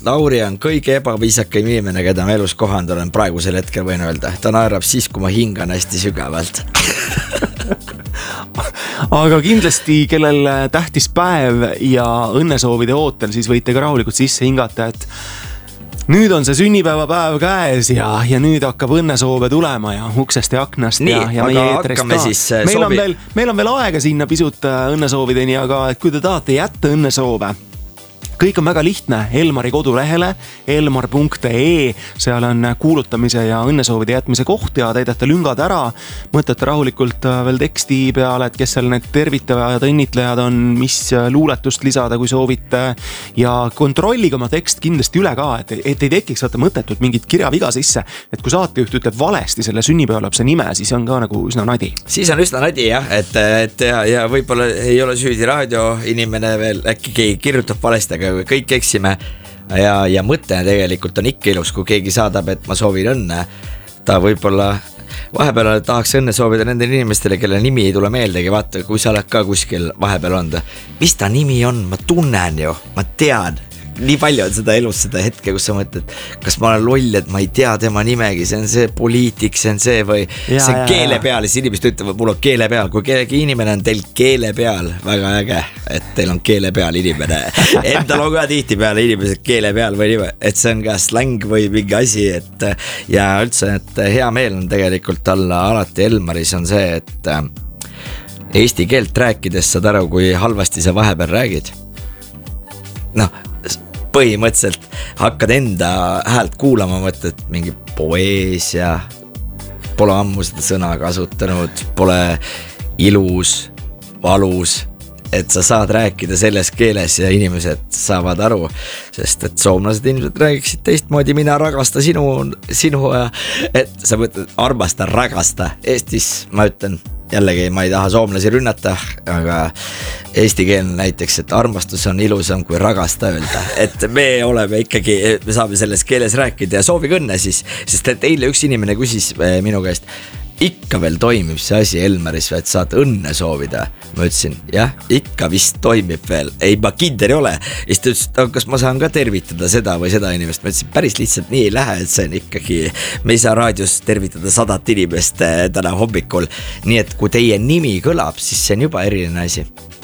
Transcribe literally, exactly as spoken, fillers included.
Lauri on kõige ebaviisakam inimene, keda ma elus kohanud olen praegusel hetkel, võin öelda. Ta naerab siis, kui ma hingan hästi sügavalt. Aga kindlasti, kellel tähtis päev ja õnnesoovide ootel, siis võite ka rahulikult sisse hingata, et nüüd on see sünnipäevapäev käes ja, ja nüüd hakkab õnnesoove tulema ja uksest ja aknast. Nii, ja, ja aga hakkame siis meil soovi. On veel, meil on veel aega sinna pisut õnnesoovideni, aga kui te tahate jätta õnnesoove, kõik on väga lihtne, Elmari kodulehele elmar punkt ee, seal on kuulutamise ja õnnesoovide jätmise koht ja täidate lüngad ära, mõtlete rahulikult veel teksti peale, et kes seal need tervitavad õnnitlejad on, mis luuletust lisada, kui soovite ja kontrollige oma tekst kindlasti üle ka, et, et ei tekiks saate mõttetult mingit kirjaviga sisse, et kui saatejuht ütleb valesti selle sünnipäevalapse nime, siis on ka nagu üsna nadi. Siis on üsna nadi jah, et, et ja, ja võib-olla ei ole süüdi raadioinimene veel, äkki keegi kirjutab valesti, aga kõik eksime ja, ja mõte tegelikult on ikka ilus, kui keegi saadab, et ma soovin õnne. Ta võib-olla vahepeal tahaks õnne soovida nendele inimestele, kelle nimi ei tule meeldegi, vaata, kui sa oled ka kuskil vahepeal onda. Mis ta nimi on? Ma tunnen ju, ma tean. Nii palju on seda elus seda hetke, kus sa mõtled, kas ma olen loll, et ma ei tea tema nimegi, see on see poliitik, see on see või ja, see on ja, keele ja. Peal, siis inimesed ütlevad, mul on keele peal, kui keegi inimene on teil keele peal, väga äge, et teil on keele peal inimene, endal on ka tihti peale inimesed keele peal või nime, et see on ka släng või mingi asi, et ja üldse, et hea meel on tegelikult alla alati Elmaris on see, et eesti keelt rääkides saad aru, kui halvasti sa vahepeal räägid. Noh, põhimõtteliselt hakkad enda häält kuulama, mõtled mingi poeesia, pole ammu seda sõna kasutanud, pole ilus, valus, et sa saad rääkida selles keeles ja inimesed saavad aru, sest et soomlased inimesed räägiksid teistmoodi, mina ragasta sinu, sinu ja et sa mõtled armasta, ragasta. Eestis ma ütlen, jällegi ma ei taha soomlasi rünnata, aga eesti keel näiteks, et armastus on ilusam kui ragasta öelda, et me oleme ikkagi, me saame selles keeles rääkida ja soovige õnne siis, sest et eile üks inimene küsis minu käest, ikka veel toimib see asi Elmaris, et saad õnne soovida. Ma ütlesin, jah, ikka vist toimib veel. Ei, ma kindel ei ole. Ja siis ta ütles, kas ma saan ka tervitada seda või seda inimest. Ma ütlesin, päris lihtsalt nii ei lähe, et see on ikkagi, me ei saa raadios tervitada sadat inimest täna hommikul. Nii et kui teie nimi kõlab, siis see on juba eriline asi.